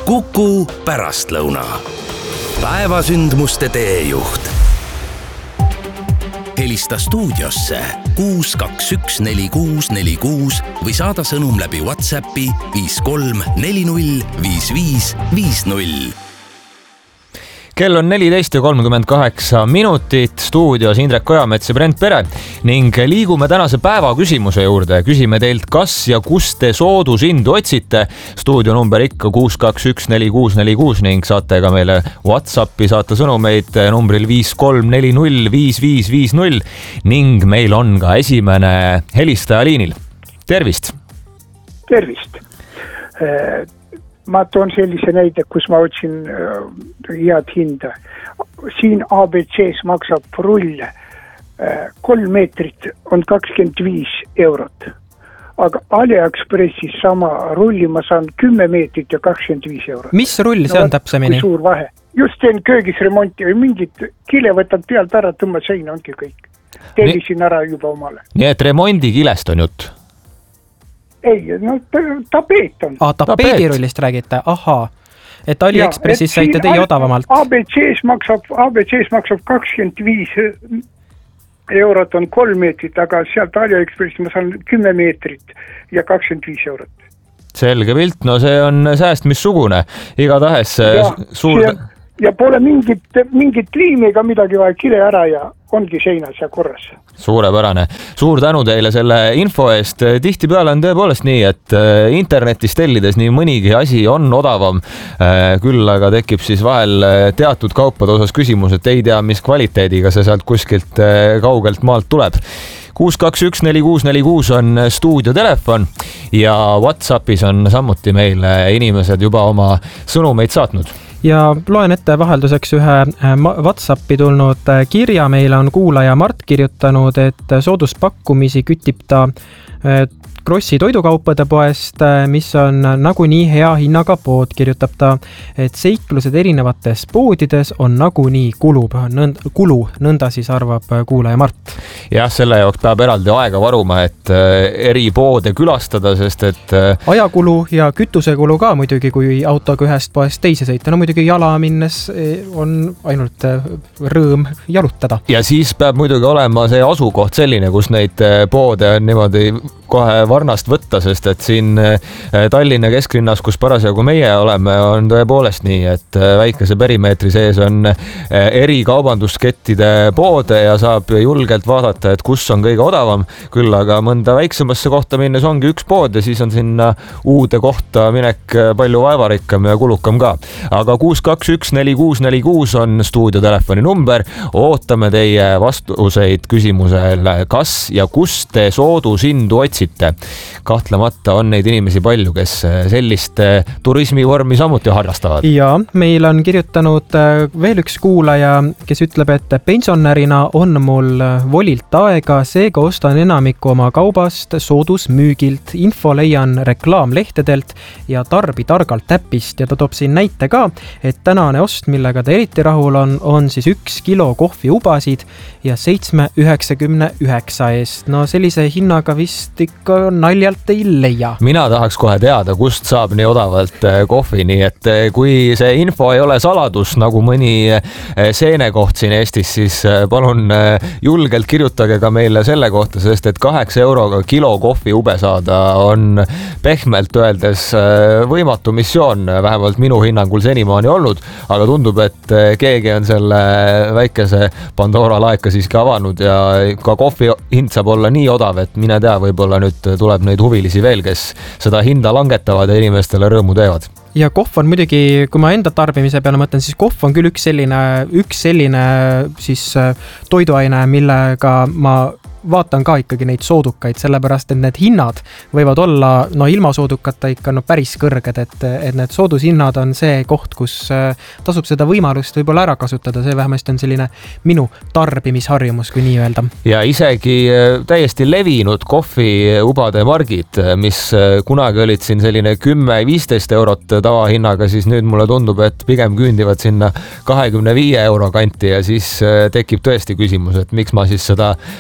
Kuku pärastlõuna. Päevasündmuste teejuht. Helista stuudiosse 6214646 või saada sõnum läbi WhatsAppi 53405550. Kell on 14:38, stuudios Indrek Ojamets ja Brent Pere ning liigume tänase päeva küsimuse juurde. Küsime teilt, kas ja kus te soodusindu otsite. Stuudio number ikka 6214646 ning saate ka meile WhatsAppi saata sõnumeid numbril 53405550 ning meil on ka esimene helistaja liinil. Tervist! Tervist! Ma toon sellise näide, kus ma otsin head hinda. Siin ABCs maksab rull 3 meetrit on 25 eurot. Aga AliExpressis sama rulli ma saan 10 meetrit ja 25 eurot. Mis rull see on täpsemini? Suur vahe. Just teen köögis remonti või mingit kile võtad pealt ära, tõmbad seina, ongi kõik. Tellisin ära juba omale. Nii et remondikilest on jutt? Ei, no tapeet on. Tapeedirullist räägite, ahaa. Et AliExpressis saite teie odavamalt. ABCs maksab 25 eurot on 3 meetrit, aga sealt AliExpressis ma saan 10 meetrit ja 25 eurot. Selge pilt, no see on säästmissugune. Igatahes suur... Ja pole mingit liimi ega midagi vaja, kile ära ja ongi seinas ja korras. Suurepärane. Suur tänu teile selle info eest. Tihtipeale on tõepoolest nii, et internetis tellides nii mõnigi asi on odavam. Küll aga tekib siis vahel teatud kaupade osas küsimus, et ei tea, mis kvaliteediga see sealt kuskilt kaugelt maalt tuleb. 6214646 on stuudio telefon ja WhatsAppis on samuti meile inimesed juba oma sõnumeid saatnud. Ja loen ette vahelduseks ühe WhatsAppi tulnud kirja. Meile on kuulaja Mart kirjutanud, et sooduspakkumisi kütib ta Krossi toidukaupade poest, mis on nagunii hea hinnaga pood, kirjutab ta, et seiklused erinevates poodides on nagunii kulu, nõnda siis arvab kuulaja Mart. Jah, selle jaoks peab eraldi aega varuma, et eri poode külastada, sest et... Ajakulu ja kütusekulu ka muidugi, kui autoga ühest poest teise sõita. No muidugi jala minnes on ainult rõõm jalutada. Ja siis peab muidugi olema see asukoht selline, kus neid poode on niimoodi kohe varnast võtta, sest et siin Tallinna kesklinnas, kus parasjagu meie oleme, on tõepoolest nii, et väikese perimeetri sees on eri kaubanduskettide poode ja saab julgelt vaadata, et kus on kõige odavam. Küll aga mõnda väiksemasse kohta minnes ongi üks pood ja siis on sinna uude kohta minek palju vaevarikkam ja kulukam ka. Aga 6214646 on stuudio telefoni number. Ootame teie vastuseid küsimusele, kas ja kus te soodusindu otsite. Kahtlemata on neid inimesi palju, kes sellist turismivormi samuti harrastavad. Ja meil on kirjutanud veel üks kuulaja, kes ütleb, et pensionärina on mul volilt aega, seega ostan enamiku oma kaubast soodusmüügilt. Info leian reklaamlehtedelt ja tarbi targalt täpist ja ta toob siin näite ka, et tänane ost, millega ta eriti rahul on siis 1 kilo kohviubasid ja 7,99 eest. No sellise hinnaga vist ikka naljalt ei leia. Mina tahaks kohe teada, kust saab nii odavalt kohvi, nii et kui see info ei ole saladus, nagu mõni seenekoht siin Eestis, siis palun julgelt kirjutage ka meile selle kohta, sest et 8 euroga kilo kohviube saada on pehmelt öeldes võimatu missioon, vähemalt minu hinnangul senimaani olnud, aga tundub, et keegi on selle väikese Pandora laeka siiski avanud ja ka kohvi hind saab olla nii odav, et mine tea, võib-olla nüüd tuleb neid huvilisi veel, kes seda hinda langetavad ja inimestele rõõmu teevad. Ja kohv on muidugi, kui ma enda tarbimise peale mõtlen, siis kohv on küll üks selline siis toiduaine, millega ma vaatan ka ikkagi neid soodukaid, sellepärast, et need hinnad võivad olla ilma soodukata ikka päris kõrged, et need soodushinnad on see koht, kus tasub seda võimalust võib-olla ära kasutada, see vähemasti on selline minu tarbimisharjumus, kui nii öelda. Ja isegi täiesti levinud kohviubade margid, mis kunagi olid siin selline 10-15 eurot tavahinnaga, siis nüüd mulle tundub, et pigem küündivad sinna 25 euro kanti ja siis tekib tõesti küsimus, et miks ma siis seda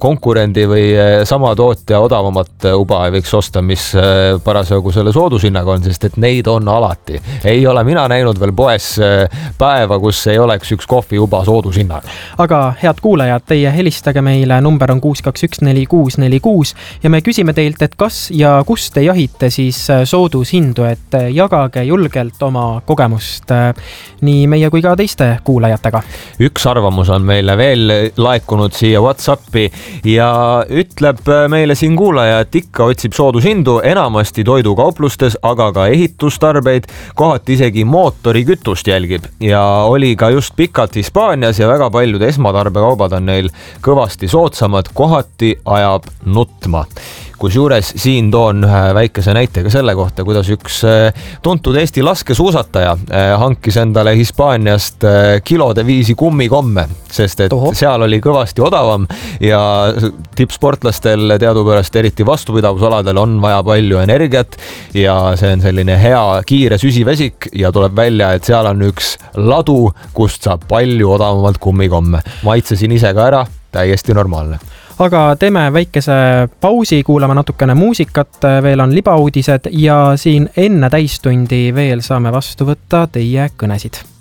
konkurendi või sama tootja odavamat uba ei võiks osta, mis parasjagu selle soodushinnaga on, sest et neid on alati. Ei ole mina näinud veel poes päeva, kus ei oleks üks kohviuba soodushinnaga. Aga head kuulajad, teie helistage meile, number on 6214646 ja me küsime teilt, et kas ja kus te jahite siis soodushindu, et jagage julgelt oma kogemust nii meie kui ka teiste kuulajatega. Üks arvamus on meile veel laekunud siia WhatsAppi ja ütleb meile siin kuulaja, et ikka otsib soodushindu enamasti toidukauplustest, aga ka ehitustarbeid, kohati isegi mootorikütust jälgib ja oli ka just pikalt Hispaanias ja väga paljud esmatarbekaubad on neil kõvasti soodsamad, kohati ajab nutma. Kusjuures siin toon ühe väikese näitega selle kohta, kuidas üks tuntud Eesti laskesuusataja hankis endale Hispaaniast kilode viisi kummikomme, sest et seal oli kõvasti odavam ja tippsportlastel teadupärast eriti vastupidavusaladel on vaja palju energiat ja see on selline hea kiire süsivesik ja tuleb välja, et seal on üks ladu, kust saab palju odavamalt kummikomme. Maitsesin ise ka ära, täiesti normaalne. Aga teeme väikese pausi, kuulame natukene muusikat, veel on libauudised ja siin enne täistundi veel saame vastu võtta teie kõnesid.